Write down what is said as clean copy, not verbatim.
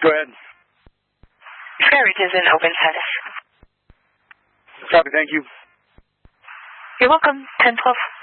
Go ahead. SkyReach is in open status. Copy, thank you. You're welcome. 1012.